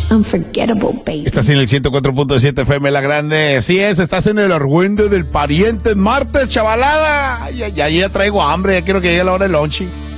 unforgettable, baby. Estás en el 104.7 FM La Grande. Sí estás en el argüende del pariente. Martes, chavalada. Ya traigo hambre, ya quiero que llegue la hora del lonche.